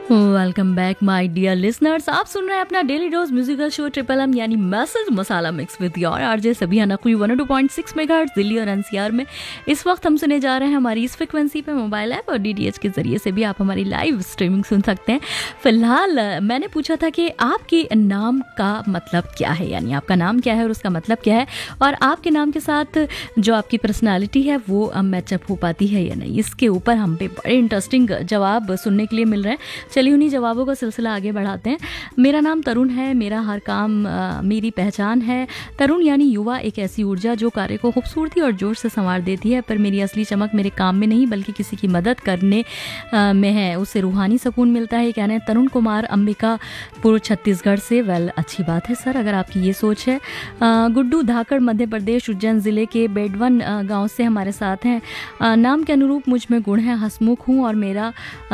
Welcome back my dear listeners. आप सुन रहे हैं अपना daily dose musical show triple M यानी message masala mix with your RJ सभी नकवी 102.6 मेगाहर्ट्ज़ दिल्ली और एनसीआर में। इस वक्त हम सुने जा रहे हैं हमारी इस फ्रिक्वेंसी पे मोबाइल ऐप और डीटीएच के जरिए से भी आप हमारी लाइव स्ट्रीमिंग सुन सकते हैं। फिलहाल मैंने पूछा था कि आपके नाम का मतलब क्या है, यानी आपका नाम क्या है और उसका मतलब क्या है, और आपके नाम के साथ जो आपकी पर्सनालिटी है वो मैचअप हो पाती है या नहीं। इसके ऊपर हम पे बड़े इंटरेस्टिंग जवाब सुनने के लिए मिल रहे हैं। चलिए उन्हीं जवाबों का सिलसिला आगे बढ़ाते हैं। मेरा नाम तरुण है, मेरा हर काम मेरी पहचान है। तरुण यानी युवा, एक ऐसी ऊर्जा जो कार्य को खूबसूरती और जोश से संवार देती है। पर मेरी असली चमक मेरे काम में नहीं बल्कि किसी की मदद करने में है, उससे रूहानी सुकून मिलता है। कहना है तरुण कुमार, अंबिकापुर छत्तीसगढ़ से। वेल, अच्छी बात है सर अगर आपकी ये सोच है। गुड्डू धाकड़ मध्य प्रदेश उज्जैन ज़िले के बेडवन गाँव से हमारे साथ हैं। नाम के अनुरूप मुझ में गुण है, हंसमुख हूँ और मेरा